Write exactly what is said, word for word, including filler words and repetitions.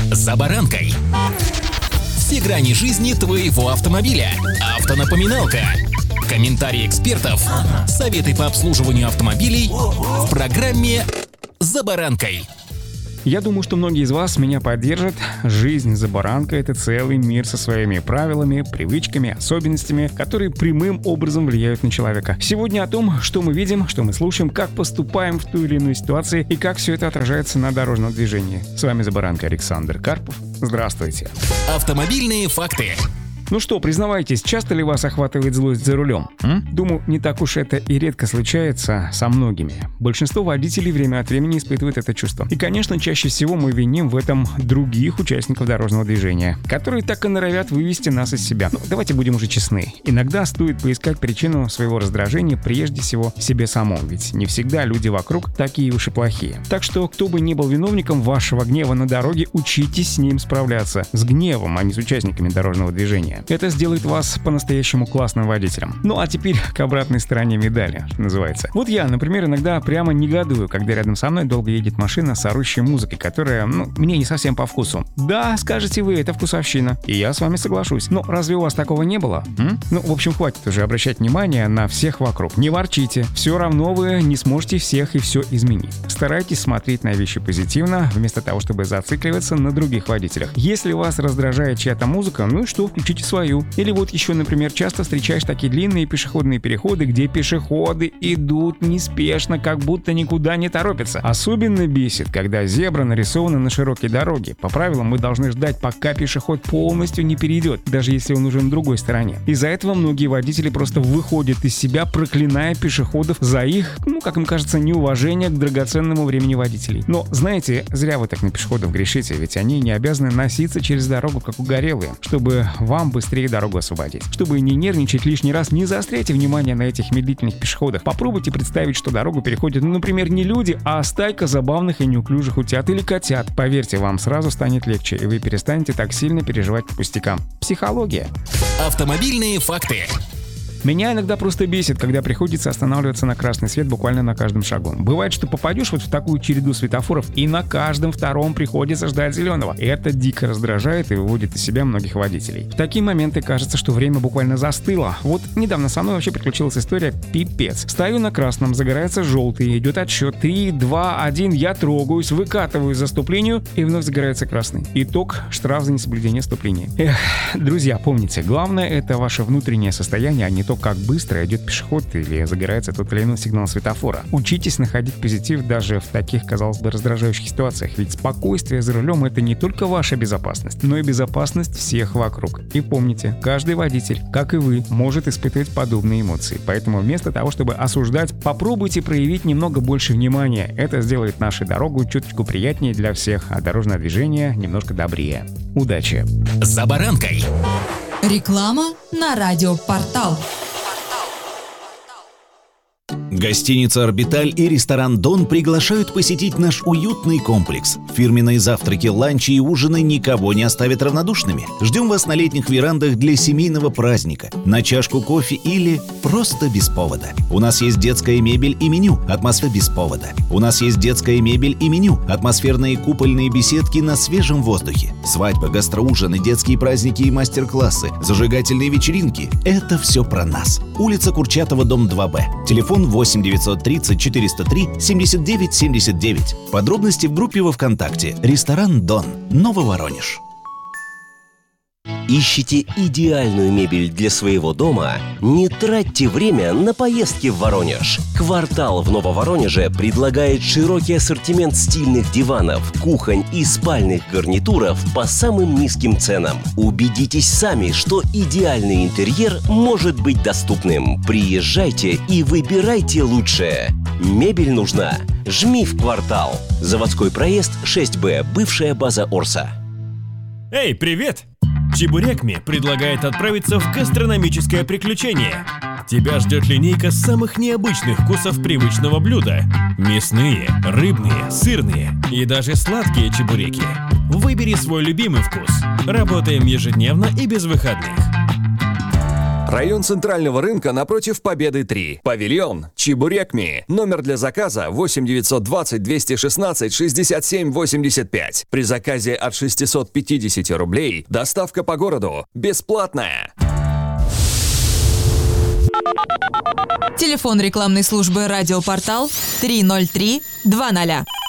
«За баранкой». Все грани жизни твоего автомобиля. Автонапоминалка. Комментарии экспертов. Советы по обслуживанию автомобилей в программе «За баранкой». Я думаю, что многие из вас меня поддержат. Жизнь за баранкой — это целый мир со своими правилами, привычками, особенностями, которые прямым образом влияют на человека. Сегодня о том, что мы видим, что мы слушаем, как поступаем в ту или иную ситуацию и как все это отражается на дорожном движении. С вами «За баранкой» Александр Карпов. Здравствуйте. Автомобильные факты. Ну что, признавайтесь, часто ли вас охватывает злость за рулем? М? Думаю, не так уж это и редко случается со многими. Большинство водителей время от времени испытывают это чувство. И, конечно, чаще всего мы виним в этом других участников дорожного движения, которые так и норовят вывести нас из себя. Ну, давайте будем уже честны. Иногда стоит поискать причину своего раздражения прежде всего в себе самом, ведь не всегда люди вокруг такие уж и плохие. Так что, кто бы ни был виновником вашего гнева на дороге, учитесь с ним справляться. С гневом, а не с участниками дорожного движения. Это сделает вас по-настоящему классным водителем. Ну а теперь к обратной стороне медали, что называется. Вот я, например, иногда прямо негодую, когда рядом со мной долго едет машина с орущей музыкой, которая, ну, мне не совсем по вкусу. Да, скажете вы, это вкусовщина. И я с вами соглашусь. Но разве у вас такого не было? М? Ну, в общем, хватит уже обращать внимание на всех вокруг. Не ворчите. Все равно вы не сможете всех и все изменить. Старайтесь смотреть на вещи позитивно, вместо того, чтобы зацикливаться на других водителях. Если вас раздражает чья-то музыка, ну и что, включите свою. Или вот еще, например, часто встречаешь такие длинные пешеходные переходы, где пешеходы идут неспешно, как будто никуда не торопятся. Особенно бесит, когда зебра нарисована на широкой дороге. По правилам мы должны ждать, пока пешеход полностью не перейдет, даже если он уже на другой стороне. Из-за этого многие водители просто выходят из себя, проклиная пешеходов за их, ну, как им кажется, неуважение к драгоценному времени водителей. Но, знаете, зря вы так на пешеходов грешите, ведь они не обязаны носиться через дорогу, как угорелые, чтобы вам быстрее дорогу освободить. Чтобы не нервничать лишний раз, не заостряйте внимание на этих медлительных пешеходах. Попробуйте представить, что дорогу переходят, ну, например, не люди, а стайка забавных и неуклюжих утят или котят. Поверьте, вам сразу станет легче, и вы перестанете так сильно переживать по пустякам. Психология. Автомобильные факты. Меня иногда просто бесит, когда приходится останавливаться на красный свет буквально на каждом шагу. Бывает, что попадешь вот в такую череду светофоров, и на каждом втором приходится ждать зеленого. И это дико раздражает и выводит из себя многих водителей. В такие моменты кажется, что время буквально застыло. Вот недавно со мной вообще приключилась история пипец. Стою на красном, загорается желтый, идет отсчет три, два, один, я трогаюсь, выкатываю заступлению, и вновь загорается красный. Итог — штраф за несоблюдение ступления. Эх, друзья, помните, главное — это ваше внутреннее состояние, а не то, как быстро идет пешеход или загорается тот или иной сигнал светофора. Учитесь находить позитив даже в таких, казалось бы, раздражающих ситуациях, ведь спокойствие за рулем — это не только ваша безопасность, но и безопасность всех вокруг. И помните, каждый водитель, как и вы, может испытывать подобные эмоции. Поэтому вместо того, чтобы осуждать, попробуйте проявить немного больше внимания. Это сделает нашу дорогу чуточку приятнее для всех, а дорожное движение немножко добрее. Удачи! «За баранкой». Реклама на радиопортал. Гостиница «Орбиталь» и ресторан «Дон» приглашают посетить наш уютный комплекс. Фирменные завтраки, ланчи и ужины никого не оставят равнодушными. Ждем вас на летних верандах для семейного праздника, на чашку кофе или просто без повода. У нас есть детская мебель и меню, атмосфера без повода. У нас есть детская мебель и меню, атмосферные купольные беседки на свежем воздухе. Свадьба, гастроужины, детские праздники и мастер-классы, зажигательные вечеринки – это все про нас. Улица Курчатова, дом два Б. Телефон восемь девятьсот тридцать четыреста три семьдесят девять семьдесят девять. Подробности в группе во ВКонтакте. Ресторан «Дон», Нововоронеж. Ищите идеальную мебель для своего дома? Не тратьте время на поездки в Воронеж. Квартал в Нововоронеже предлагает широкий ассортимент стильных диванов, кухонь и спальных гарнитуров по самым низким ценам. Убедитесь сами, что идеальный интерьер может быть доступным. Приезжайте и выбирайте лучшее. Мебель нужна? Жми в Квартал. Заводской проезд шесть Б, бывшая база Орса. Эй, привет! Чебурекми предлагает отправиться в гастрономическое приключение. Тебя ждет линейка самых необычных вкусов привычного блюда. Мясные, рыбные, сырные и даже сладкие чебуреки. Выбери свой любимый вкус. Работаем ежедневно и без выходных. Район Центрального рынка напротив Победы три. Павильон Чебурекми. Номер для заказа восемь девятьсот двадцать двести шестнадцать шестьдесят семь восемьдесят пять. При заказе от шестисот пятидесяти рублей доставка по городу бесплатная. Телефон рекламной службы «Радиопортал» три ноль три два ноль.